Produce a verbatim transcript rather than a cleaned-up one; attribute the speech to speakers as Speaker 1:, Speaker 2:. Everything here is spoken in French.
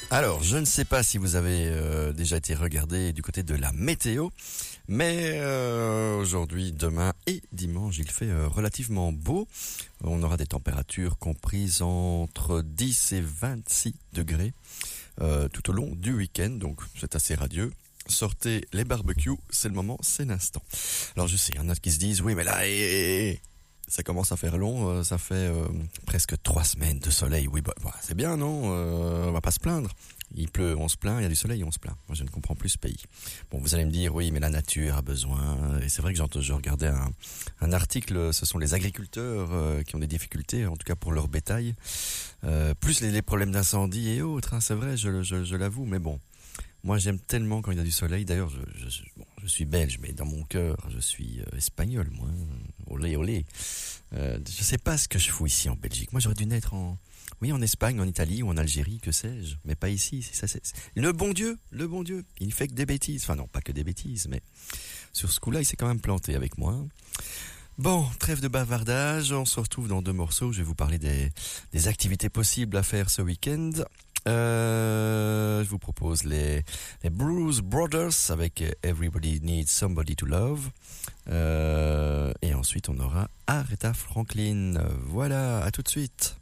Speaker 1: Alors, je ne sais pas si vous avez euh, déjà été regardé du côté de la météo, mais euh, aujourd'hui, demain et dimanche, il fait euh, relativement beau. On aura des températures comprises entre dix et vingt-six degrés euh, tout au long du week-end, donc c'est assez radieux. Sortez les barbecues, c'est le moment, c'est l'instant. Alors je sais, il y en a qui se disent, oui mais là, hé, hé, hé, ça commence à faire long, euh, ça fait euh, presque trois semaines de soleil. Oui, bah, bah c'est bien, non euh, On va pas se plaindre. Il pleut, on se plaint, il y a du soleil, on se plaint. Moi, je ne comprends plus ce pays. Bon, vous allez me dire, oui, mais la nature a besoin. Et c'est vrai que j'ai, je regardais un, un article, ce sont les agriculteurs euh, qui ont des difficultés, en tout cas pour leur bétail. Euh, plus les, les problèmes d'incendie et autres, hein, c'est vrai, je, je, je l'avoue, mais bon. Moi, j'aime tellement quand il y a du soleil. D'ailleurs, je, je, bon, je suis belge, mais dans mon cœur, je suis euh, espagnol, moi. Olé, olé. Euh, je sais pas ce que je fous ici en Belgique. Moi, j'aurais dû naître en, oui, en Espagne, en Italie ou en Algérie, que sais-je. Mais pas ici. C'est ça, c'est, c'est... Le bon Dieu, le bon Dieu. Il ne fait que des bêtises. Enfin, non, pas que des bêtises, mais sur ce coup-là, il s'est quand même planté avec moi. Bon, trêve de bavardage. On se retrouve dans deux morceaux. Je vais vous parler des, des activités possibles à faire ce week-end. Euh, je vous propose les, les Blues Brothers avec Everybody Needs Somebody to Love. Euh, et ensuite, on aura Aretha Franklin. Voilà, à tout de suite.